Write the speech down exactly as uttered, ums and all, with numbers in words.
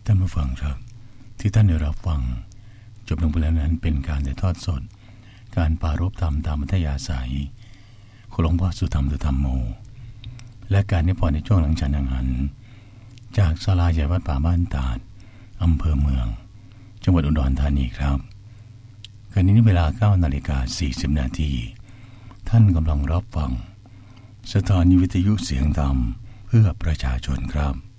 ท่านผู้ฟังครับที่ท่านได้รับฟังจบลงไปแล้วนั้นเป็นการถ่ายทอดสดการปรารภธรรมตามมัธยาศัยของหลวงพ่อสุธรรมธรรมโมและการนิพนธ์ในช่วงหลังฉันอาหารจากศาลาใหญ่วัดป่าบ้านตาดอำเภอเมืองจังหวัดอุดรธานีครับขณะนี้เวลา เก้านาฬิกาสี่สิบนาทีท่านกำลังรับฟังสถานีวิทยุเสียงธรรมเพื่อประชาชนครับ